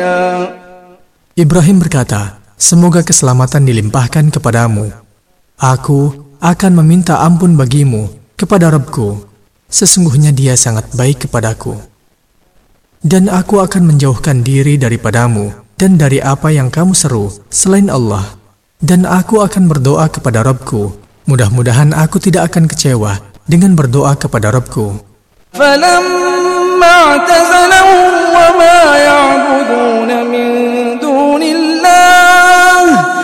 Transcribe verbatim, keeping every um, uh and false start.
Ibrahim berkata, semoga keselamatan dilimpahkan kepadamu. Aku akan meminta ampun bagimu kepada Rabbku. Sesungguhnya Dia sangat baik kepadaku. Dan aku akan menjauhkan diri daripadamu dan dari apa yang kamu seru selain Allah. Dan aku akan berdoa kepada Rabbku. Mudah-mudahan aku tidak akan kecewa dengan berdoa kepada Rabbku. فَلَمَّا اعْتَزَلَهُمْ وَمَا يَعْبُدُونَ مِن